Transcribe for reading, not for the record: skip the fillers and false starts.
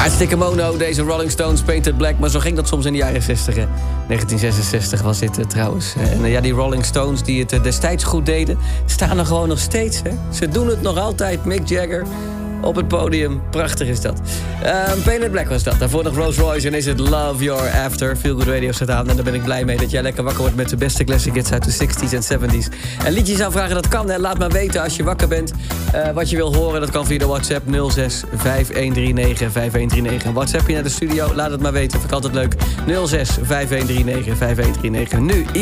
Hartstikke mono, deze Rolling Stones, Painted Black. Maar zo ging dat soms in de jaren 60. 1966 was dit trouwens. En ja, die Rolling Stones die het destijds goed deden, staan er gewoon nog steeds. Hè? Ze doen het nog altijd. Mick Jagger op het podium. Prachtig is dat. Painted Black was dat. Daarvoor nog Rolls Royce en is het Love Your After. Feel Good Radio staat aan en daar ben ik blij mee dat jij lekker wakker wordt met de beste classic hits uit de 60s en 70s. En liedjes aanvragen, dat kan. Hè. Laat maar weten als je wakker bent. Wat je wil horen, dat kan via de WhatsApp 06 5139 5139. En WhatsApp je naar de studio, laat het maar weten. Vind ik altijd leuk. 06 5139 5139. Nu